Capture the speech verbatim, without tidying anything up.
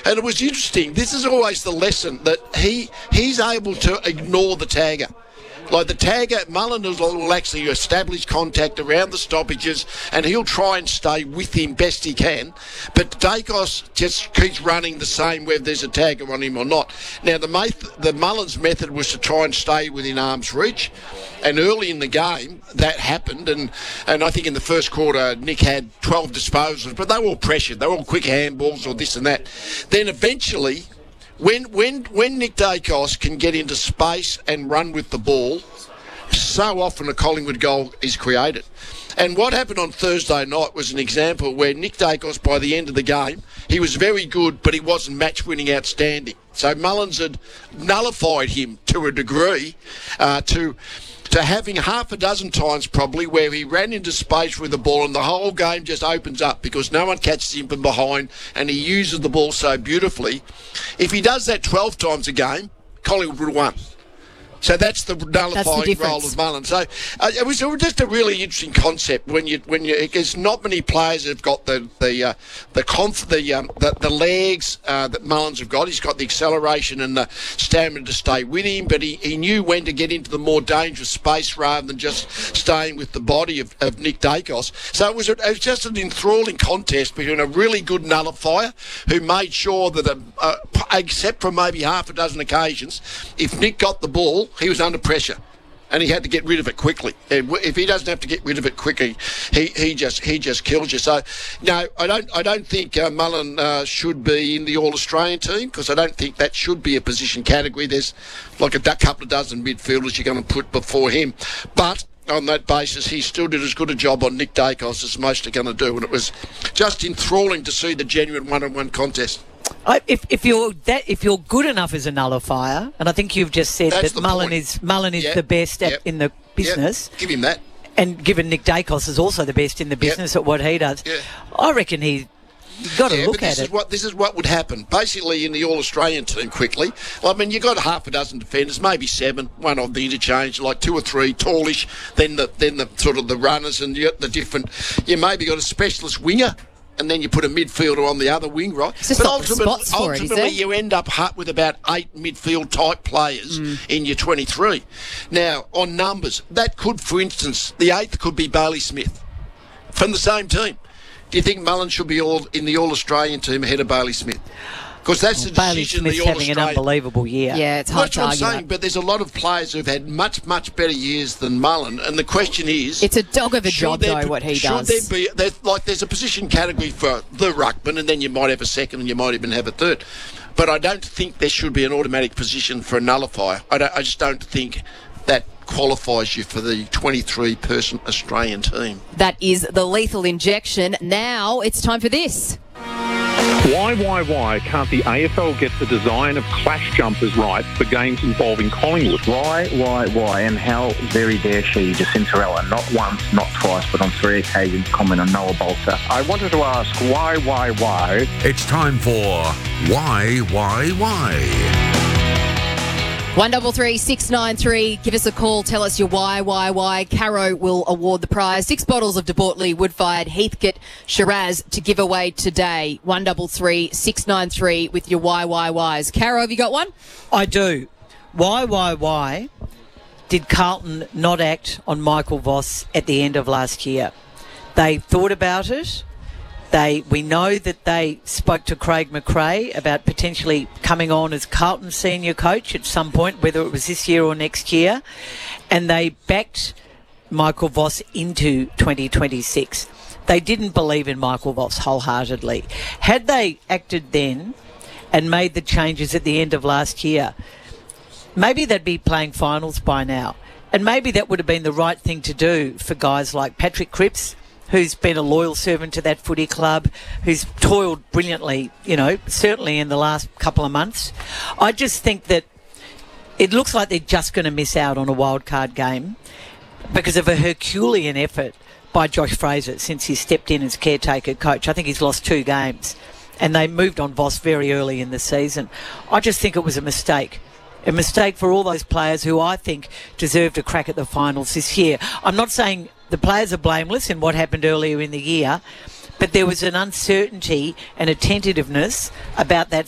And it was interesting. This is always the lesson that he he's able to ignore the tagger. Like the tagger, Mullen will actually establish contact around the stoppages and he'll try and stay with him best he can. But Daicos just keeps running the same whether there's a tagger on him or not. Now, the, math- the Mullen's method was to try and stay within arm's reach. And early in the game, that happened. And, and I think in the first quarter, Nick had twelve disposals, but they were all pressured. They were all quick handballs or this and that. Then eventually... When when when Nick Daicos can get into space and run with the ball, so often a Collingwood goal is created. And what happened on Thursday night was an example where Nick Daicos, by the end of the game, he was very good, but he wasn't match-winning outstanding. So Mullins had nullified him to a degree uh, to... to having half a dozen times probably where he ran into space with the ball and the whole game just opens up because no one catches him from behind and he uses the ball so beautifully. If he does that twelve times a game, Collingwood would have won. So that's the nullifying that's the role of Mullen. So uh, it was just a really interesting concept when you when you because not many players have got the the uh, the conf, the, um, the the legs uh, that Mullins have got. He's got the acceleration and the stamina to stay with him, but he, he knew when to get into the more dangerous space rather than just staying with the body of, of Nick Daicos. So it was, a, it was just an enthralling contest between a really good nullifier who made sure that, a, uh, except for maybe half a dozen occasions, if Nick got the ball, he was under pressure and he had to get rid of it quickly. If he doesn't have to get rid of it quickly, he, he just he just kills you. So, no, I don't I don't think uh, Mullen uh, should be in the All-Australian team because I don't think that should be a position category. There's like a couple of dozen midfielders you're going to put before him. But on that basis, he still did as good a job on Nick Daicos as most are going to do. And it was just enthralling to see the genuine one-on-one contest. I, if if you're that if you're good enough as a nullifier, and I think you've just said That's that Mullen point. is Mullen is Yep. the best at, Yep. in the business, Yep. Give him that. and given Nick Daicos is also the best in the business Yep. at what he does, Yeah. I reckon he you've got to Yeah, look but this at is it. what this is what would happen. Basically, in the All-Australian team, quickly. Well, I mean, you got half a dozen defenders, maybe seven, one of the interchange, like two or three tallish. Then the then the sort of the runners, and you got the different. You maybe got a specialist winger. And then you put a midfielder on the other wing, right? It's just but not the ultimately, spots for it, is ultimately there? you end up hu- with about eight midfield type players Mm. in your twenty-three. Now, on numbers, that could, for instance, the eighth could be Bailey Smith from the same team. Do you think Mullen should be all in the All-Australian team ahead of Bailey Smith? Because that's the Bailey decision Smith's the having an All-Australian... unbelievable year. Yeah, it's hard That's to what I'm argue saying, that. but there's a lot of players who've had much, much better years than Mullen, and the question is... It's a dog of a should job, there though, be- what he should does. There be, there's, like, there's a position category for the ruckman, and then you might have a second, and you might even have a third. But I don't think there should be an automatic position for a nullifier. I, don't, I just don't think that qualifies you for the twenty-three person Australian team. That is the lethal injection. Now it's time for this. Why, why, why can't the A F L get the design of clash jumpers right for games involving Collingwood? Why, why, why, and how very dare she, Jacinta Allen, not once, not twice, but on three occasions comment on Noah Bolter. I wanted to ask why, why, why? It's time for Why, Why, Why? One double three six nine three. Give us a call. Tell us your why, why, why. Caro will award the prize. Six bottles of De Bortley, Woodfired, Heathcote, Shiraz to give away today. One double three six nine three with your why, why, whys. Caro, have you got one? I do. Why, why, why did Carlton not act on Michael Voss at the end of last year? They thought about it. They, we know that they spoke to Craig McRae about potentially coming on as Carlton senior coach at some point, whether it was this year or next year, and they backed Michael Voss into twenty twenty-six. They didn't believe in Michael Voss wholeheartedly. Had they acted then and made the changes at the end of last year, maybe they'd be playing finals by now. And maybe that would have been the right thing to do for guys like Patrick Cripps, who's been a loyal servant to that footy club, who's toiled brilliantly, you know, certainly in the last couple of months. I just think that it looks like they're just going to miss out on a wildcard game because of a Herculean effort by Josh Fraser since he stepped in as caretaker coach. I think he's lost two games, and they moved on Voss very early in the season. I just think it was a mistake. A mistake for all those players who I think deserved a crack at the finals this year. I'm not saying the players are blameless in what happened earlier in the year, but there was an uncertainty and a tentativeness about that